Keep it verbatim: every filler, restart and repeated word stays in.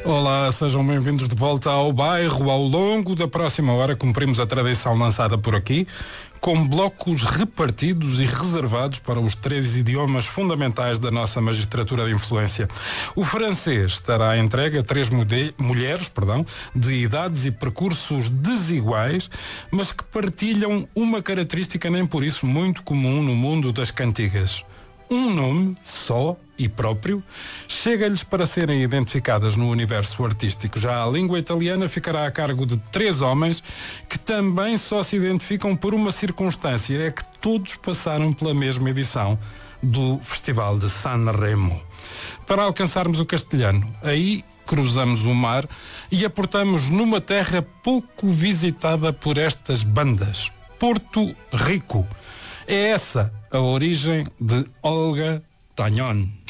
Olá, sejam bem-vindos de volta ao bairro. Ao longo da próxima hora cumprimos a tradição lançada por aqui, com blocos repartidos e reservados para os três idiomas fundamentais da nossa magistratura de influência. O francês estará entregue a três mude- mulheres perdão, de idades e percursos desiguais, mas que partilham uma característica nem por isso muito comum no mundo das cantigas. Um nome só e próprio chega-lhes para serem identificadas no universo artístico. Já a língua italiana ficará a cargo de três homens que também só se identificam por uma circunstância, é que todos passaram pela mesma edição do Festival de Sanremo. Para alcançarmos o castelhano, aí cruzamos o mar e aportamos numa terra pouco visitada por estas bandas, Porto Rico. É essa a origem de Olga Tañón.